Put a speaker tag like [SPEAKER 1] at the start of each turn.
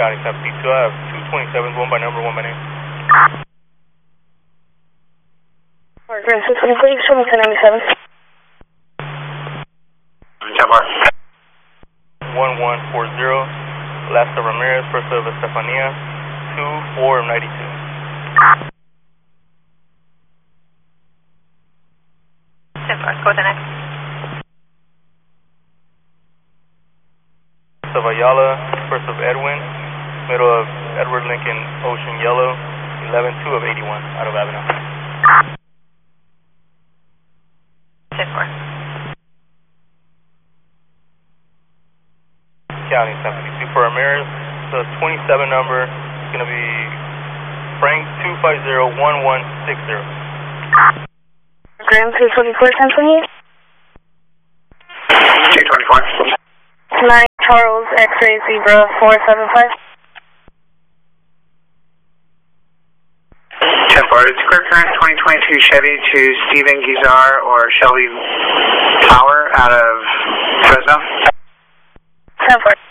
[SPEAKER 1] County 72, I have 227s, one by number, one by name.
[SPEAKER 2] Grand 620, please, show me 1097.
[SPEAKER 1] 1140, last of Ramirez, first of Estefania, 2492.
[SPEAKER 3] Go to the next.
[SPEAKER 1] First of Ayala, first of Edwin, middle of Edward Lincoln Ocean Yellow, 11-2 of 81 out of Avenue.
[SPEAKER 3] 10-4.
[SPEAKER 1] County 752 for Ramirez. The 27 number is going to be Frank 250-1160.
[SPEAKER 2] Grand 224, 1028.
[SPEAKER 4] 224.
[SPEAKER 2] 9 Charles X-ray Zebra 475.
[SPEAKER 4] 10-4. It's clear current 2022 Chevy to Stephen Guizar or Shelby Power out of Fresno.
[SPEAKER 2] 10-4.